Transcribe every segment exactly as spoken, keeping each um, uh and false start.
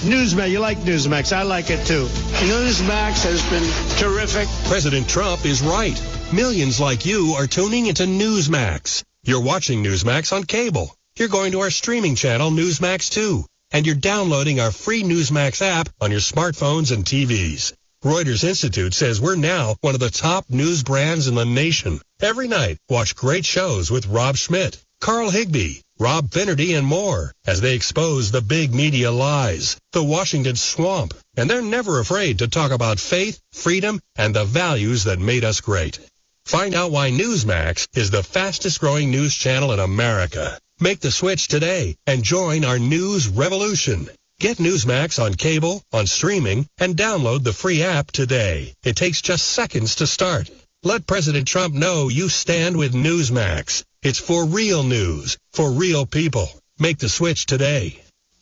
Newsmax, you like Newsmax. I like it too. Newsmax has been terrific. President Trump is right. Millions like you are tuning into Newsmax. You're watching Newsmax on cable. You're going to our streaming channel, Newsmax two. And you're downloading our free Newsmax app on your smartphones and T Vs. Reuters Institute says we're now one of the top news brands in the nation. Every night, watch great shows with Rob Schmidt, Carl Higbie, Rob Finnerty, and more as they expose the big media lies, the Washington swamp. And they're never afraid to talk about faith, freedom, and the values that made us great. Find out why Newsmax is the fastest growing news channel in America. Make the switch today and join our news revolution. Get Newsmax on cable, on streaming, and download the free app today. It takes just seconds to start. Let President Trump know you stand with Newsmax. It's for real news, for real people. Make the switch today.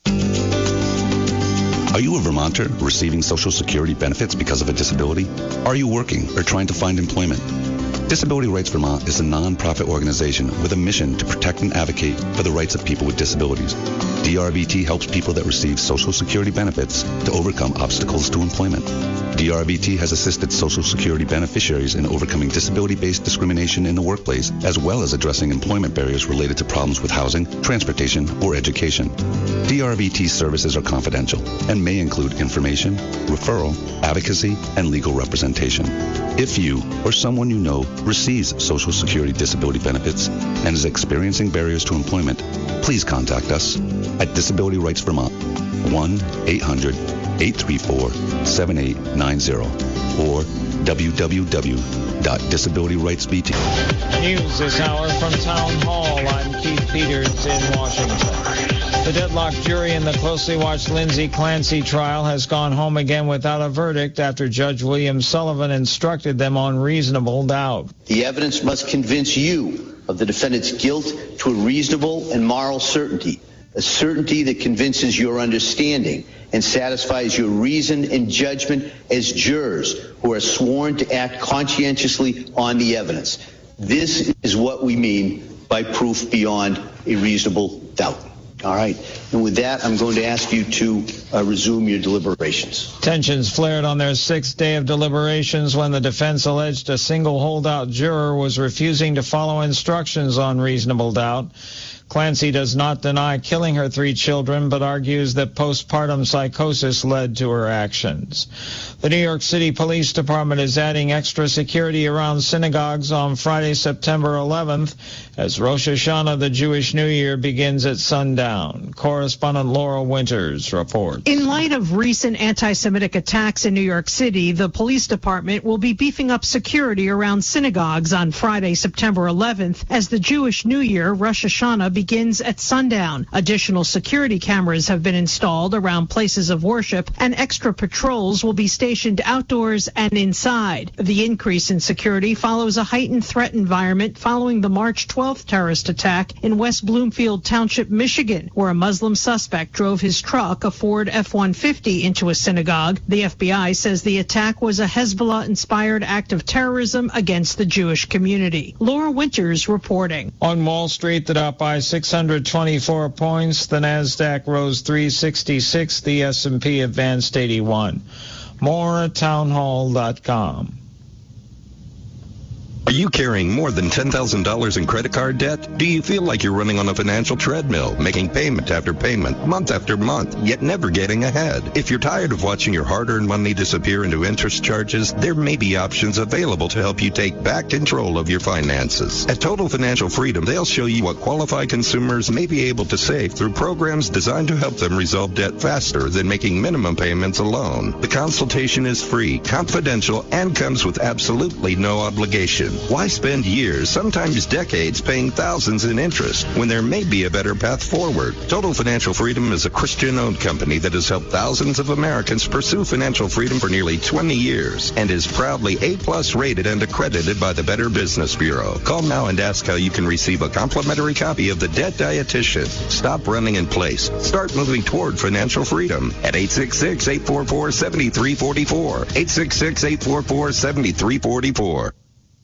Are you a Vermonter receiving Social Security benefits because of a disability? Are you working or trying to find employment? Disability Rights Vermont is a non-profit organization with a mission to protect and advocate for the rights of people with disabilities. D R V T helps people that receive Social Security benefits to overcome obstacles to employment. D R V T has assisted Social Security beneficiaries in overcoming disability-based discrimination in the workplace, as well as addressing employment barriers related to problems with housing, transportation, or education. D R V T services are confidential and may include information, referral, advocacy, and legal representation. If you or someone you know receives Social Security disability benefits and is experiencing barriers to employment, please contact us at Disability Rights Vermont, one eight hundred eight three four seven eight nine zero or w w w dot disability rights v t. News this hour from Town Hall. I'm Keith Peters in Washington. The deadlocked jury in the closely watched Lindsay Clancy trial has gone home again without a verdict after Judge William Sullivan instructed them on reasonable doubt. The evidence must convince you of the defendant's guilt to a reasonable and moral certainty, a certainty that convinces your understanding and satisfies your reason and judgment as jurors who are sworn to act conscientiously on the evidence. This is what we mean by proof beyond a reasonable doubt. All right. And with that, I'm going to ask you to uh, resume your deliberations. Tensions flared on their sixth day of deliberations when the defense alleged a single holdout juror was refusing to follow instructions on reasonable doubt. Clancy does not deny killing her three children, but argues that postpartum psychosis led to her actions. The New York City Police Department is adding extra security around synagogues on Friday, September eleventh, as Rosh Hashanah, the Jewish New Year, begins at sundown. Correspondent Laura Winters reports. In light of recent anti-Semitic attacks in New York City, the police department will be beefing up security around synagogues on Friday, September eleventh, as the Jewish New Year, Rosh Hashanah, begins at sundown. Additional security cameras have been installed around places of worship, and extra patrols will be stationed outdoors and inside. The increase in security follows a heightened threat environment following the March twelfth terrorist attack in West Bloomfield Township, Michigan, where a Muslim suspect drove his truck, a Ford F one fifty, into a synagogue. The F B I says the attack was a Hezbollah-inspired act of terrorism against the Jewish community. Laura Winters reporting. On Wall Street, the Dow by six hundred twenty-four points. The Nasdaq rose three sixty-six. The S and P advanced eighty-one. More at townhall dot com. Are you carrying more than ten thousand dollars in credit card debt? Do you feel like you're running on a financial treadmill, making payment after payment, month after month, yet never getting ahead? If you're tired of watching your hard-earned money disappear into interest charges, there may be options available to help you take back control of your finances. At Total Financial Freedom, they'll show you what qualified consumers may be able to save through programs designed to help them resolve debt faster than making minimum payments alone. The consultation is free, confidential, and comes with absolutely no obligation. Why spend years, sometimes decades, paying thousands in interest when there may be a better path forward? Total Financial Freedom is a Christian-owned company that has helped thousands of Americans pursue financial freedom for nearly twenty years and is proudly A-plus rated and accredited by the Better Business Bureau. Call now and ask how you can receive a complimentary copy of The Debt Dietitian. Stop running in place. Start moving toward financial freedom at eight six six, eight four four, seven three four four, eight six six, eight four four, seven three four four.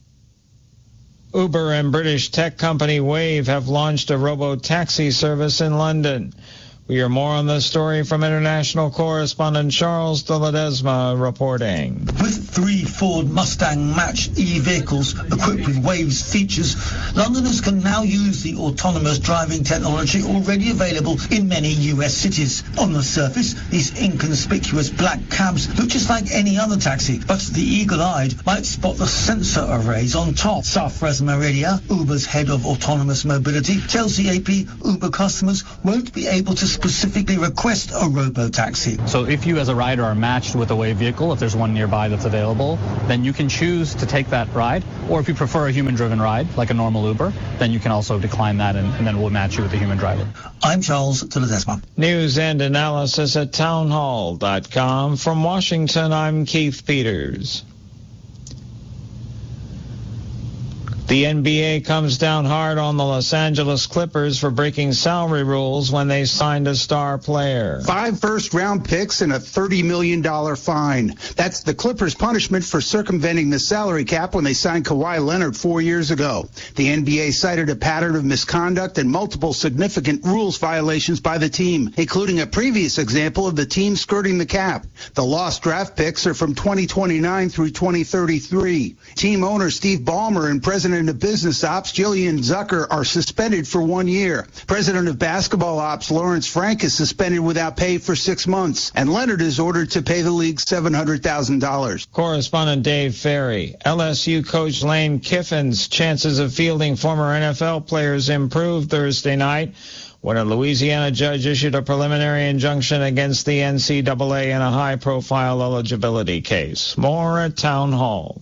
Uber and British tech company Wave have launched a robo-taxi service in London. We hear more on this story from international correspondent Charles de Ledesma reporting. With three Ford Mustang Mach E vehicles equipped with Waves features, Londoners can now use the autonomous driving technology already available in many U S cities. On the surface, these inconspicuous black cabs look just like any other taxi, but the eagle-eyed might spot the sensor arrays on top. Safraz Maridia, Uber's head of autonomous mobility, tells the A P Uber customers won't be able to specifically request a robo-taxi. So if you as a rider are matched with a Wave vehicle, if there's one nearby that's available, then you can choose to take that ride. Or if you prefer a human-driven ride, like a normal Uber, then you can also decline that, and, and then we'll match you with a human driver. I'm Charles de Ledesma. News and analysis at townhall dot com. From Washington, I'm Keith Peters. The N B A comes down hard on the Los Angeles Clippers for breaking salary rules when they signed a star player. Five first-round picks and a thirty million dollars fine. That's the Clippers' punishment for circumventing the salary cap when they signed Kawhi Leonard four years ago. The N B A cited a pattern of misconduct and multiple significant rules violations by the team, including a previous example of the team skirting the cap. The lost draft picks are from twenty twenty-nine through twenty thirty-three. Team owner Steve Ballmer and president of business ops Jillian Zucker are suspended for one year. President of basketball ops Lawrence Frank is suspended without pay for six months, and Leonard is ordered to pay the league seven hundred thousand dollars. Correspondent Dave Ferry. L S U coach Lane Kiffin's chances of fielding former N F L players improved Thursday night when a Louisiana judge issued a preliminary injunction against the N C double A in a high-profile eligibility case. More at Town Hall.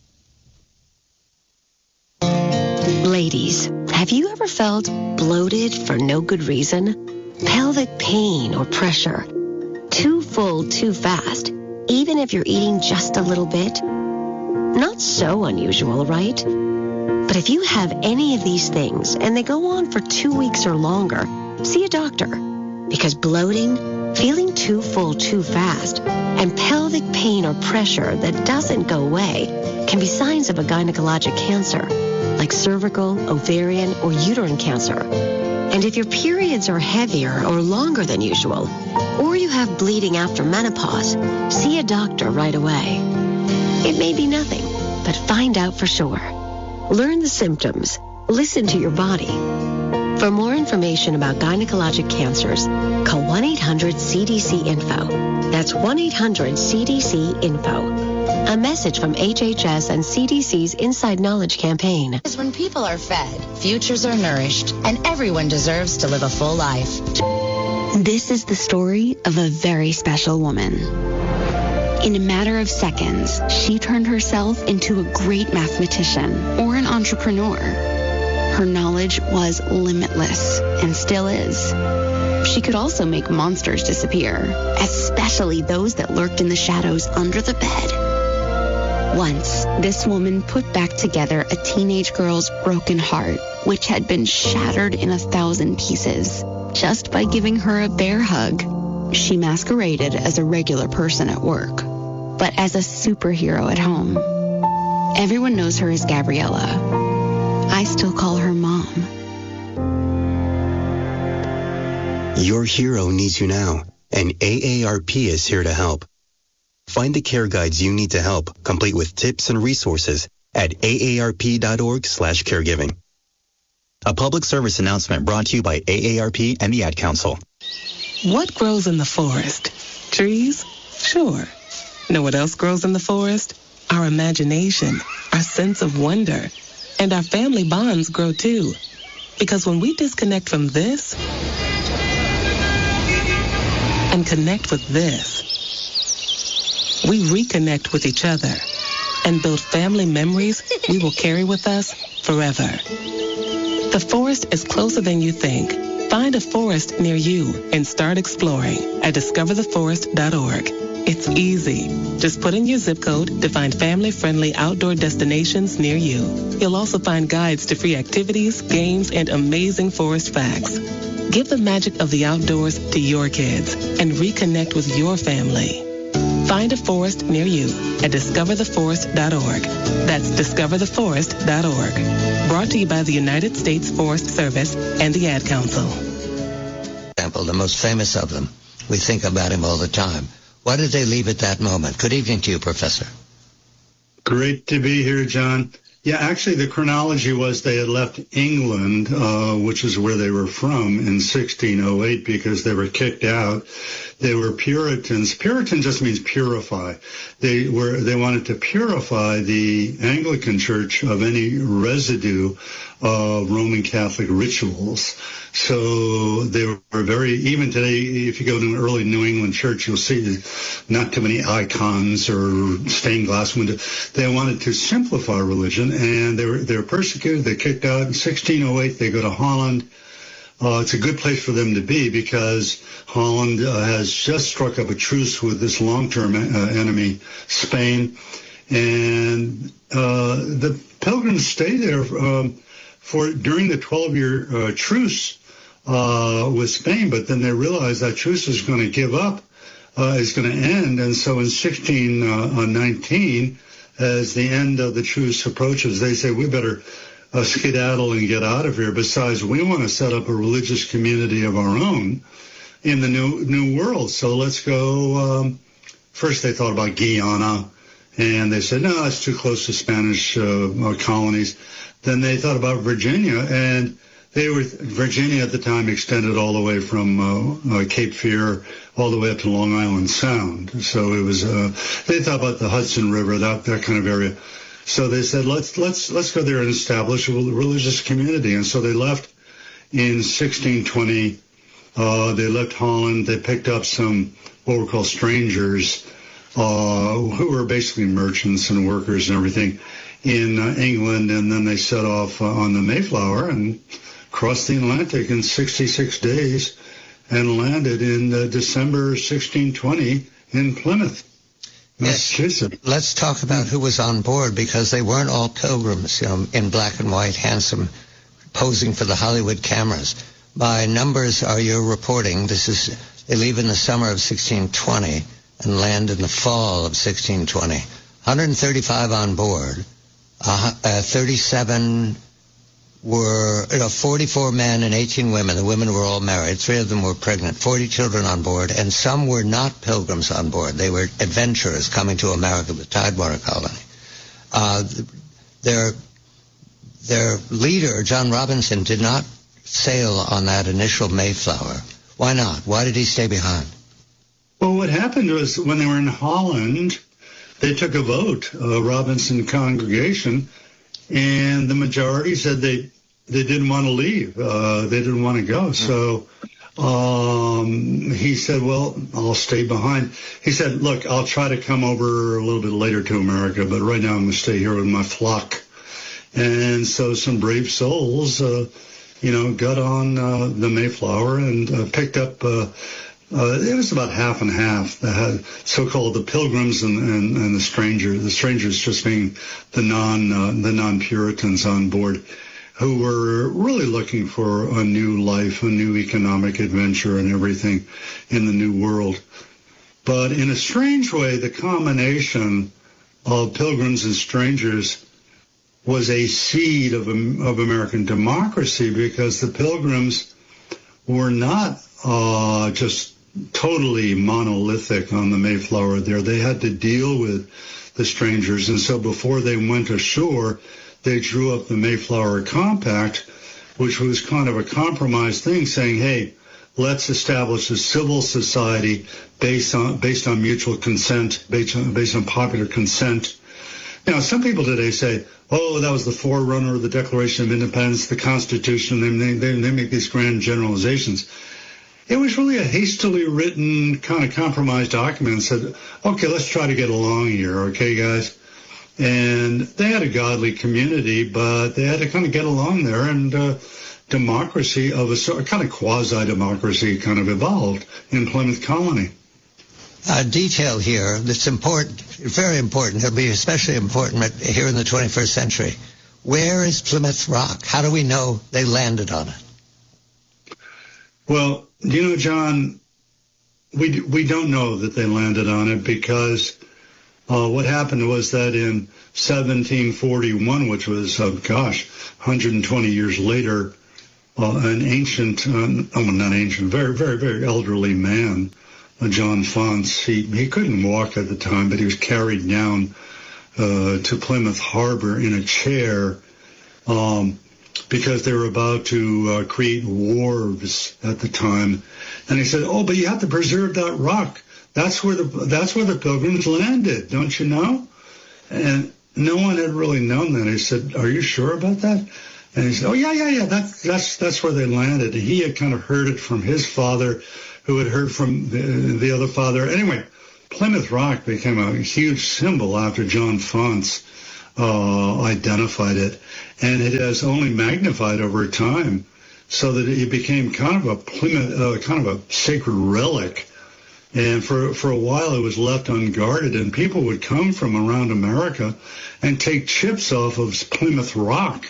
Ladies, have you ever felt bloated for no good reason? Pelvic pain or pressure? Too full, too fast, even if you're eating just a little bit? Not so unusual, right? But if you have any of these things and they go on for two weeks or longer, see a doctor. Because bloating, feeling too full too fast, and pelvic pain or pressure that doesn't go away can be signs of a gynecologic cancer, like cervical, ovarian, or uterine cancer. And if your periods are heavier or longer than usual, or you have bleeding after menopause, see a doctor right away. It may be nothing, but find out for sure. Learn the symptoms. Listen to your body. For more information about gynecologic cancers, call one eight hundred C D C info. That's one eight hundred C D C info. A message from H H S and C D C's Inside Knowledge campaign. Because when people are fed, futures are nourished, and everyone deserves to live a full life. This is the story of a very special woman. In a matter of seconds, she turned herself into a great mathematician or an entrepreneur. Her knowledge was limitless and still is. She could also make monsters disappear, especially those that lurked in the shadows under the bed. Once, this woman put back together a teenage girl's broken heart, which had been shattered in a thousand pieces, just by giving her a bear hug. She masqueraded as a regular person at work, but as a superhero at home. Everyone knows her as Gabriella. I still call her Mom. Your hero needs you now, and A A R P is here to help. Find the care guides you need to help, complete with tips and resources at A A R P dot org slash caregiving. A public service announcement brought to you by A A R P and the Ad Council. What grows in the forest? Trees? Sure. Know what else grows in the forest? Our imagination, our sense of wonder, and our family bonds grow too. Because when we disconnect from this and connect with this, we reconnect with each other and build family memories we will carry with us forever. The forest is closer than you think. Find a forest near you and start exploring at discover the forest dot org. It's easy. Just put in your zip code to find family-friendly outdoor destinations near you. You'll also find guides to free activities, games, and amazing forest facts. Give the magic of the outdoors to your kids and reconnect with your family. Find a forest near you at discover the forest dot org. That's discover the forest dot org. Brought to you by the United States Forest Service and the Ad Council. Bible, the most famous of them. We think about him all the time. Why did they leave at that moment? Good evening to you, Professor. Great to be here, John. Yeah, actually, the chronology was they had left England, uh, which is where they were from, in sixteen oh eight because they were kicked out. They were Puritans. Puritan just means purify. They were they wanted to purify the Anglican Church of any residue of Roman Catholic rituals. So they were very, even today, if you go to an early New England church, you'll see not too many icons or stained glass windows. They wanted to simplify religion, and they were they were persecuted. They kicked out. In sixteen oh eight, they go to Holland. Uh, it's a good place for them to be because Holland uh, has just struck up a truce with this long-term uh, enemy, Spain. And uh, the Pilgrims stayed there um, for during the twelve-year uh, truce uh, with Spain, but then they realized that truce is going to give up, uh, is going to end. And so in sixteen nineteen, as the end of the truce approaches, they say, we better Uh, skedaddle and get out of here. Besides, we want to set up a religious community of our own in the new new world. So let's go. Um, first, they thought about Guyana, and they said, no, it's too close to Spanish uh, colonies. Then they thought about Virginia, and they were Virginia at the time extended all the way from uh, uh, Cape Fear all the way up to Long Island Sound. So it was. Uh, they thought about the Hudson River, that that kind of area. So they said, let's let's let's go there and establish a religious community. And so they left in sixteen twenty. Uh, they left Holland. They picked up some what were called strangers, uh, who were basically merchants and workers and everything in uh, England. And then they set off uh, on the Mayflower and crossed the Atlantic in sixty-six days and landed in uh, December sixteen twenty in Plymouth. Yes, let's talk about who was on board, because they weren't all pilgrims, you know, in black and white, handsome, posing for the Hollywood cameras. By numbers are you reporting, this is, they leave in the summer of sixteen twenty and land in the fall of sixteen twenty. one hundred thirty-five on board, uh, uh, thirty-seven were, you know, forty-four men and eighteen women. The women were all married. Three of them were pregnant. forty children on board, and some were not pilgrims on board. They were adventurers coming to America, the Tidewater colony. Uh, their their leader, John Robinson, did not sail on that initial Mayflower. Why not? Why did he stay behind? Well, what happened was when they were in Holland, they took a vote, a Robinson congregation, and the majority said they they didn't want to leave. Uh, they didn't want to go. So um, he said, well, I'll stay behind. He said, look, I'll try to come over a little bit later to America, but right now I'm going to stay here with my flock. And so some brave souls, uh, you know, got on uh, the Mayflower and uh, picked up, uh, uh, it was about half and half, the so-called the Pilgrims and, and, and the strangers, the strangers just being the non, uh, the non-Puritans on board, who were really looking for a new life, a new economic adventure and everything in the new world. But in a strange way, the combination of Pilgrims and strangers was a seed of, of American democracy, because the Pilgrims were not uh, just totally monolithic on the Mayflower there. They had to deal with the strangers. And so before they went ashore, they drew up the Mayflower Compact, which was kind of a compromise thing, saying, hey, let's establish a civil society based on based on mutual consent, based on, based on popular consent. Now, some people today say, oh, that was the forerunner of the Declaration of Independence, the Constitution. They, they, they make these grand generalizations. It was really a hastily written kind of compromise document that said, okay, let's try to get along here, okay, guys? And they had a godly community, but they had to kind of get along there, and uh, democracy of a sort, kind of quasi-democracy kind of evolved in Plymouth Colony. A detail here that's important, very important. It'll be especially important here in the twenty-first century. Where is Plymouth Rock? How do we know they landed on it? Well, you know, John, we we don't know that they landed on it, because uh, what happened was that in seventeen forty-one, which was, uh, gosh, one hundred twenty years later, uh, an ancient, uh, oh, not ancient, very, very, very elderly man, uh, John Fonts. He, he couldn't walk at the time, but he was carried down uh, to Plymouth Harbor in a chair um, because they were about to uh, create wharves at the time. And he said, oh, but you have to preserve that rock. That's where the that's where the Pilgrims landed, don't you know? And no one had really known that. He said, are you sure about that? And he said, oh, yeah, yeah, yeah, that's, that's, that's where they landed. And he had kind of heard it from his father, who had heard from the, the other father. Anyway, Plymouth Rock became a huge symbol after John Fonts uh, identified it. And it has only magnified over time so that it became kind of a Plymouth, uh, kind of a sacred relic. And for for a while, it was left unguarded, and people would come from around America and take chips off of Plymouth Rock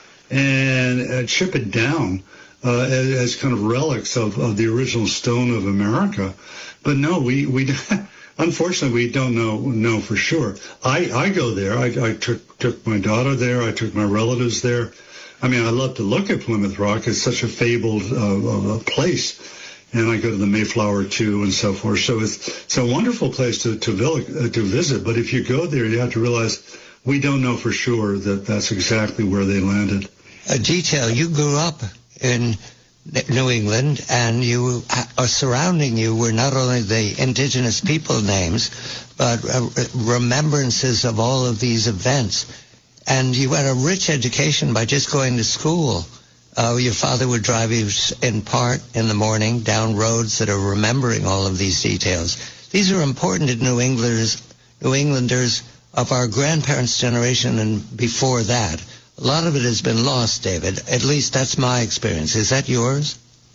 and uh, chip it down uh, as, as kind of relics of, of the original stone of America. But no, we we unfortunately we don't know know for sure. I, I go there. I, I took took my daughter there. I took my relatives there. I mean, I love to look at Plymouth Rock. It's such a fabled uh, uh, place. And I go to the Mayflower too, and so forth. So it's it's a wonderful place to to, uh, to visit. But if you go there, you have to realize we don't know for sure that that's exactly where they landed. A detail: you grew up in New England, and you uh, surrounding you were not only the indigenous people names, but uh, remembrances of all of these events. And you had a rich education by just going to school. Uh, your father would drive you in part in the morning down roads that are remembering all of these details. These are important to New Englanders, New Englanders of our grandparents' generation and before that. A lot of it has been lost, David. At least that's my experience. Is that yours?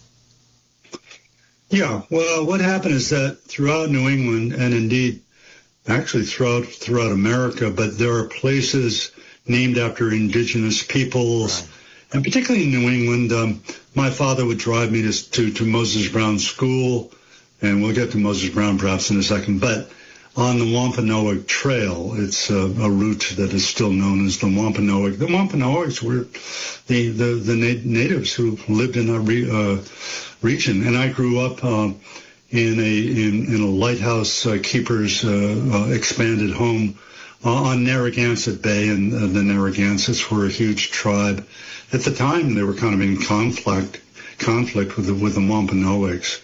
Yeah. Well, what happened is that throughout New England, and indeed actually throughout throughout America, but there are places named after indigenous peoples. Right. And particularly in New England, um, my father would drive me to, to, to Moses Brown School, and we'll get to Moses Brown perhaps in a second, but on the Wampanoag Trail, it's a, a route that is still known as the Wampanoag. The Wampanoags were the, the, the na- natives who lived in that re- uh, region, and I grew up um, in a in, in a lighthouse uh, keeper's uh, uh, expanded home uh, on Narragansett Bay, and uh, the Narragansetts were a huge tribe. At the time, they were kind of in conflict, conflict with the, with the Wampanoags.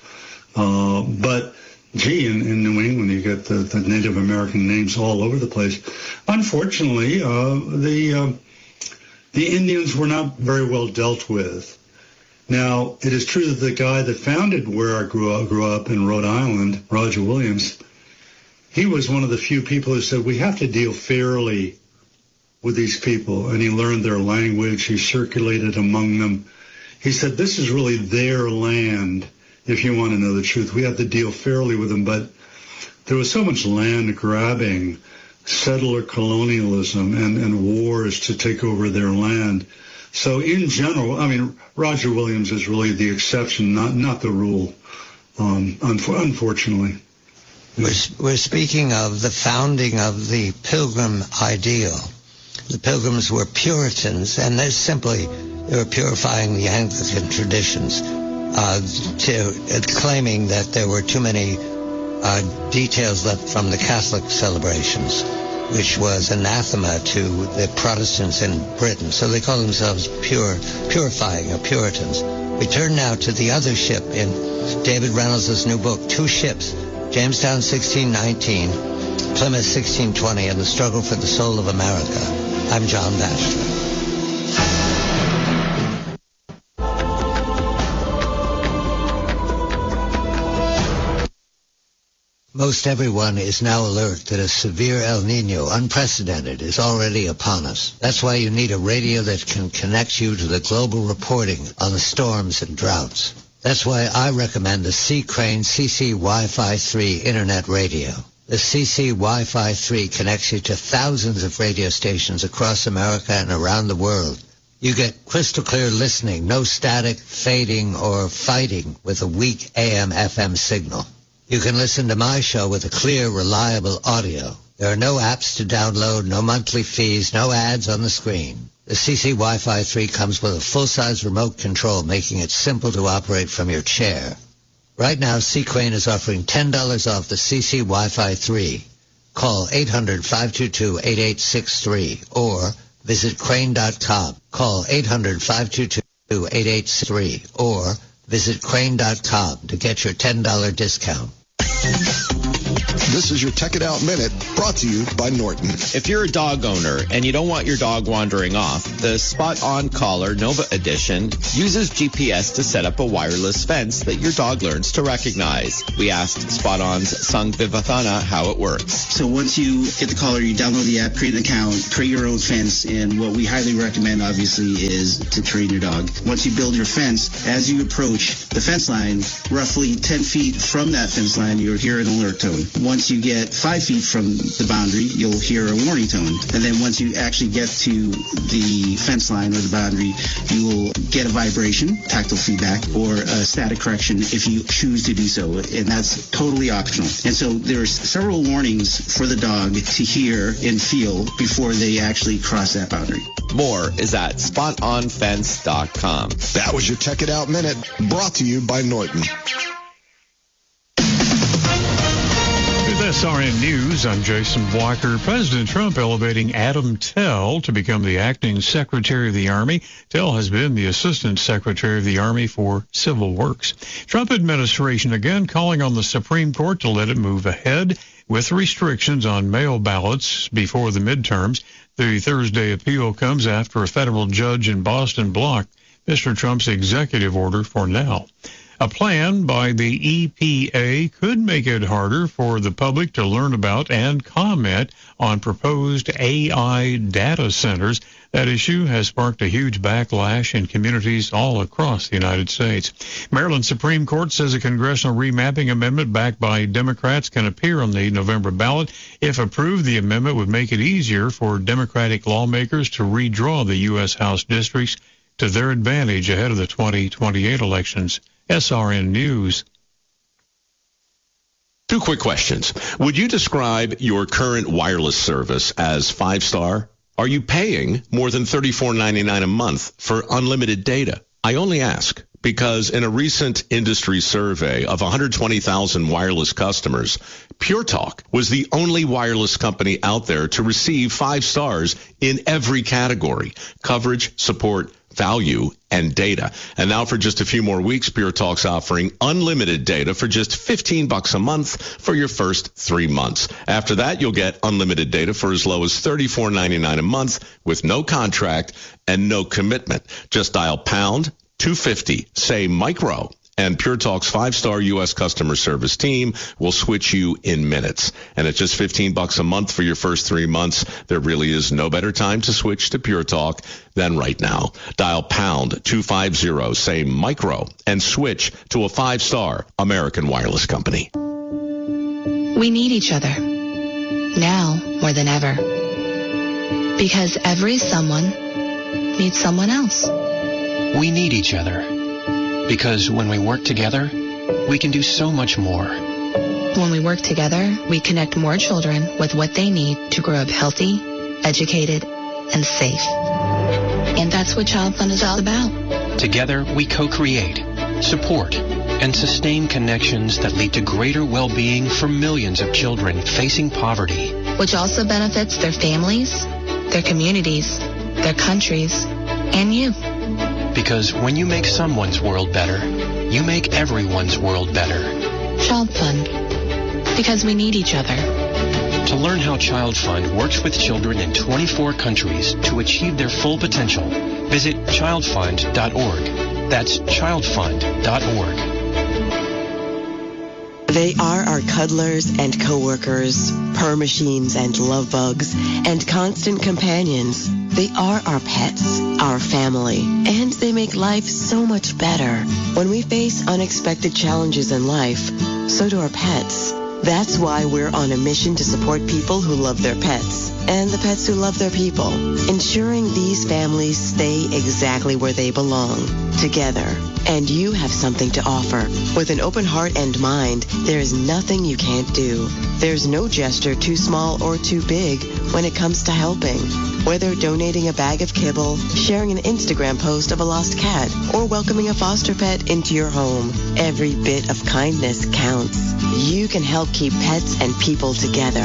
Uh, but, gee, in, in New England, you get the, the Native American names all over the place. Unfortunately, uh, the uh, the Indians were not very well dealt with. Now, it is true that the guy that founded where I grew up, grew up in Rhode Island, Roger Williams, he was one of the few people who said, we have to deal fairly with these people, and he learned their language. He circulated among them. He said, this is really their land, if you want to know the truth. We have to deal fairly with them, but there was so much land grabbing, settler colonialism, and, and wars to take over their land. So in general, I mean, Roger Williams is really the exception, not not the rule, um, unf- unfortunately. We're, we're speaking of the founding of the Pilgrim ideal. The Pilgrims were Puritans, and they're simply, they were purifying the Anglican traditions, uh, to uh, claiming that there were too many uh, details left from the Catholic celebrations, which was anathema to the Protestants in Britain. So they call themselves pure, purifying, or Puritans. We turn now to the other ship in David Reynolds' new book, Two Ships, Jamestown sixteen nineteen, Plymouth sixteen twenty, and the Struggle for the Soul of America. I'm John Batchelor. Most everyone is now alert that a severe El Nino, unprecedented, is already upon us. That's why you need a radio that can connect you to the global reporting on the storms and droughts. That's why I recommend the C. Crane C C Wi-Fi three Internet Radio. The C C Wi-Fi three connects you to thousands of radio stations across America and around the world. You get crystal clear listening, no static, fading, or fighting with a weak A M F M signal. You can listen to my show with a clear, reliable audio. There are no apps to download, no monthly fees, no ads on the screen. The C C Wi-Fi three comes with a full-size remote control, making it simple to operate from your chair. Right now, C. Crane is offering ten dollars off the C C Wi-Fi three. Call eight hundred, five two two, eight eight six three or visit crane dot com. Call eight hundred, five two two, eight eight six three or visit crane dot com to get your ten dollars discount. This is your Tech It Out Minute, brought to you by Norton. If you're a dog owner and you don't want your dog wandering off, the Spot On Collar Nova Edition uses G P S to set up a wireless fence that your dog learns to recognize. We asked Spot On's Sung Vivathana how it works. So once you get the collar, you download the app, create an account, create your own fence, and what we highly recommend, obviously, is to train your dog. Once you build your fence, as you approach the fence line, roughly ten feet from that fence line, you'll hear an alert tone. Once you get five feet from the boundary, you'll hear a warning tone. And then once you actually get to the fence line or the boundary, you will get a vibration, tactile feedback, or a static correction if you choose to do so. And that's totally optional. And so there's several warnings for the dog to hear and feel before they actually cross that boundary. More is at spot on fence dot com. That was your Tech It Out Minute, brought to you by Norton. S R N News, I'm Jason Walker. President Trump elevating Adam Tell to become the acting Secretary of the Army. Tell has been the Assistant Secretary of the Army for Civil Works. Trump administration again calling on the Supreme Court to let it move ahead with restrictions on mail ballots before the midterms. The Thursday appeal comes after a federal judge in Boston blocked Mister Trump's executive order for now. A plan by the E P A could make it harder for the public to learn about and comment on proposed A I data centers. That issue has sparked a huge backlash in communities all across the United States. Maryland Supreme Court says a congressional remapping amendment backed by Democrats can appear on the November ballot. If approved, the amendment would make it easier for Democratic lawmakers to redraw the U S House districts to their advantage ahead of the twenty twenty-eight elections. S R N News. Two quick questions. Would you describe your current wireless service as five-star? Are you paying more than thirty-four ninety-nine a month for unlimited data? I only ask because in a recent industry survey of one hundred twenty thousand wireless customers, Pure Talk was the only wireless company out there to receive five stars in every category: coverage, support, value, and data. And now for just a few more weeks, Pure Talk's offering unlimited data for just fifteen bucks a month for your first three months. After that, you'll get unlimited data for as low as thirty-four ninety-nine a month with no contract and no commitment. Just dial pound two fifty, say micro, and Pure Talk's five-star U S customer service team will switch you in minutes. And at just fifteen bucks a month for your first three months, there really is no better time to switch to Pure Talk than right now. Dial pound two fifty, say micro, and switch to a five-star American wireless company. We need each other, now more than ever. Because every someone needs someone else. We need each other. Because when we work together, we can do so much more. When we work together, we connect more children with what they need to grow up healthy, educated, and safe. And that's what Child Fund is all about. Together, we co-create, support, and sustain connections that lead to greater well-being for millions of children facing poverty. Which also benefits their families, their communities, their countries, and you. Because when you make someone's world better, you make everyone's world better. Child Fund. Because we need each other. To learn how Child Fund works with children in twenty-four countries to achieve their full potential, visit child fund dot org. That's child fund dot org. They are our cuddlers and coworkers, purr machines and love bugs, and constant companions. They are our pets, our family, and they make life so much better. When we face unexpected challenges in life, so do our pets. That's why we're on a mission to support people who love their pets and the pets who love their people, ensuring these families stay exactly where they belong, together. And you have something to offer. With an open heart and mind, there is nothing you can't do. There's no gesture too small or too big when it comes to helping. Whether donating a bag of kibble, sharing an Instagram post of a lost cat, or welcoming a foster pet into your home, every bit of kindness counts. You can help keep pets and people together.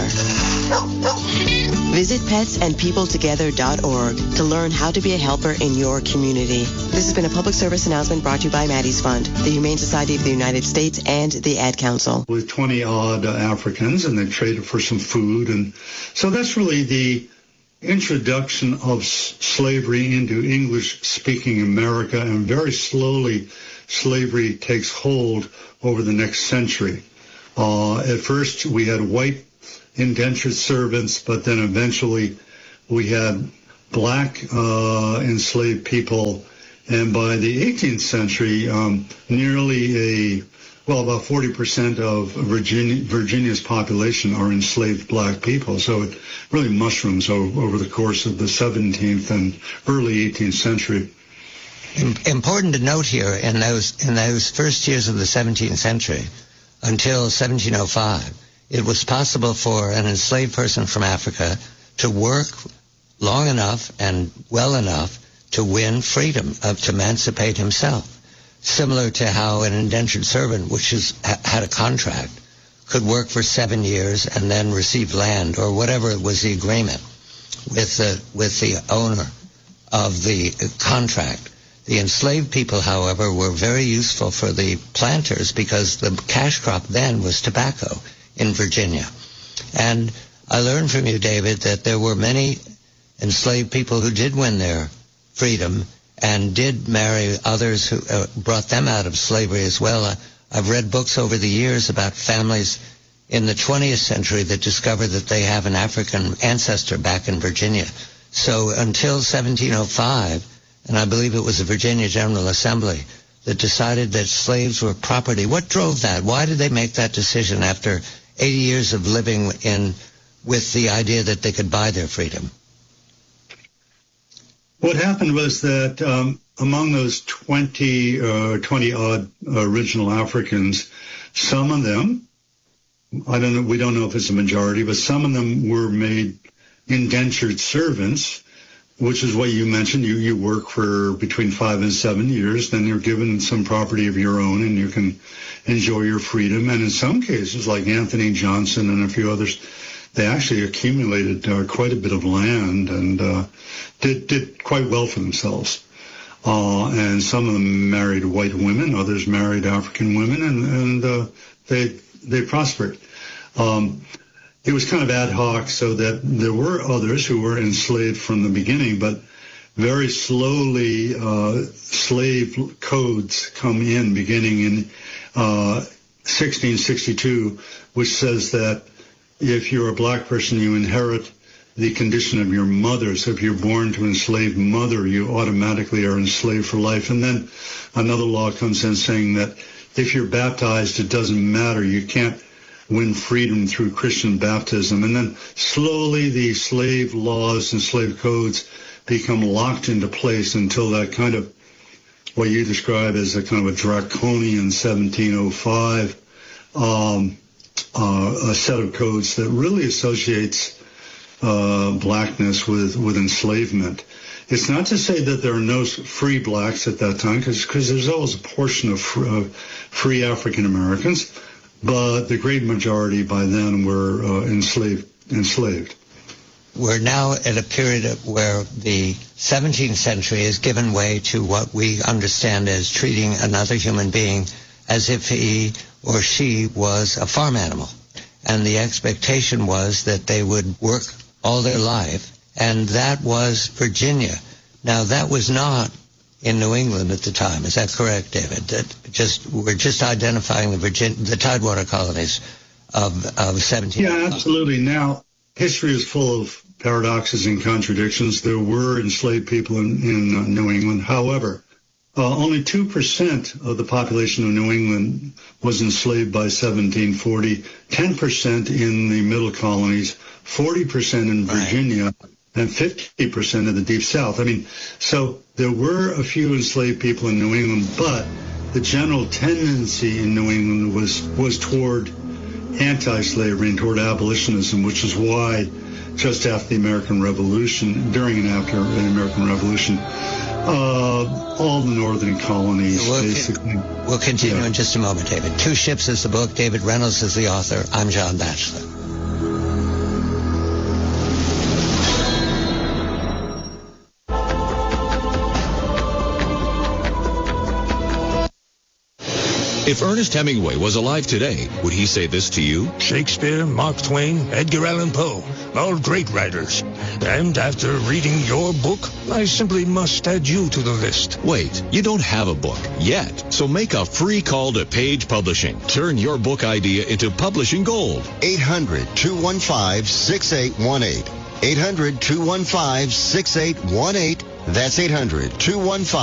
Visit pets and people together dot org to learn how to be a helper in your community. This has been a public service announcement brought to you by Maddie's Fund, the Humane Society of the United States, and the Ad Council. With twenty-odd uh, Africans, and they traded for some food. And so that's really the introduction of s- slavery into English-speaking America, and very slowly slavery takes hold over the next century. Uh, at first, we had white indentured servants, but then eventually we had black uh, enslaved people, and by the eighteenth century, um, nearly a, well, about forty percent of Virginia, Virginia's population are enslaved black people, so it really mushrooms over, over the course of the seventeenth and early eighteenth century. Important to note here, in those in those first years of the seventeenth century, until seventeen oh five, it was possible for an enslaved person from Africa to work long enough and well enough to win freedom, uh, to emancipate himself. Similar to how an indentured servant, which is, ha- had a contract, could work for seven years and then receive land or whatever was the agreement with the, with the owner of the contract. The enslaved people, however, were very useful for the planters because the cash crop then was tobacco in Virginia. And I learned from you, David, that there were many enslaved people who did win their freedom and did marry others who uh, brought them out of slavery as well. Uh, I've read books over the years about families in the twentieth century that discovered that they have an African ancestor back in Virginia. So until seventeen oh five, and I believe it was the Virginia General Assembly that decided that slaves were property. What drove that? Why did they make that decision after eighty years of living in with the idea that they could buy their freedom? What happened was that um, among those twenty, uh, twenty-odd original Africans, some of them, I don't know, we don't know if it's a majority, but some of them were made indentured servants, which is what you mentioned. You, you work for between five and seven years, then you're given some property of your own and you can enjoy your freedom. And in some cases, like Anthony Johnson and a few others, they actually accumulated uh, quite a bit of land and uh, did, did quite well for themselves. Uh, and some of them married white women, others married African women, and, and uh, they, they prospered. Um, It was kind of ad hoc, so that there were others who were enslaved from the beginning, but very slowly uh, slave codes come in, beginning in uh, sixteen sixty-two, which says that if you're a black person, you inherit the condition of your mother. So if you're born to an enslaved mother, you automatically are enslaved for life. And then another law comes in saying that if you're baptized, it doesn't matter. You can't win freedom through Christian baptism. And then slowly the slave laws and slave codes become locked into place until that kind of, what you describe as a kind of a draconian seventeen oh five um, uh, a set of codes that really associates uh, blackness with, with enslavement. It's not to say that there are no free blacks at that time, because there's always a portion of free, uh, free African Americans, but the great majority by then were uh, enslaved. enslaved. We're now at a period where the seventeenth century has given way to what we understand as treating another human being as if he or she was a farm animal. And the expectation was that they would work all their life, and that was Virginia. Now, that was not in New England at the time. Is that correct, David? That just we're just identifying the Virginia, the Tidewater colonies of of seventeen. Yeah, absolutely. Now, history is full of paradoxes and contradictions. There were enslaved people in, in uh, New England. However, uh, only two percent of the population of New England was enslaved by seventeen forty, ten percent in the middle colonies, forty percent in Virginia, right, and fifty percent of the Deep South. I mean, so there were a few enslaved people in New England, but the general tendency in New England was, was toward anti-slavery and toward abolitionism, which is why just after the American Revolution, during and after the American Revolution, uh, all the northern colonies we'll basically. Con- we'll continue yeah. in just a moment, David. Two Ships is the book. David Reynolds is the author. I'm John Batchelor. If Ernest Hemingway was alive today, would he say this to you? Shakespeare, Mark Twain, Edgar Allan Poe, all great writers. And after reading your book, I simply must add you to the list. Wait, you don't have a book yet, so make a free call to Page Publishing. Turn your book idea into publishing gold. eight hundred, two one five, six eight one eight. eight hundred, two one five, six eight one eight. That's eight hundred, two one five